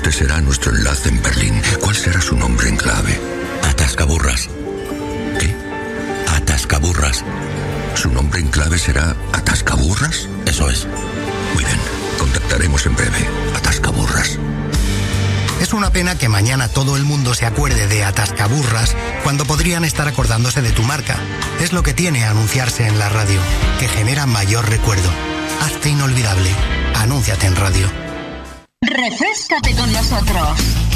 nombre será nuestro enlace en Berlín? ¿Cuál será su nombre en clave? Atascaburras. ¿Qué? Atascaburras. ¿Su nombre en clave será Atascaburras? Eso es. Muy bien, contactaremos en breve. Atascaburras. Es una pena que mañana todo el mundo se acuerde de Atascaburras cuando podrían estar acordándose de tu marca. Es lo que tiene anunciarse en la radio, que genera mayor recuerdo. Hazte inolvidable. Anúnciate en radio. Refréscate con nosotros.